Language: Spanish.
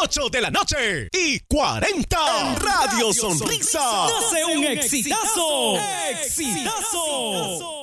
8 de la noche y 40 en Radio Sonrisa. ¡Hace un exitazo! ¡Exitazo!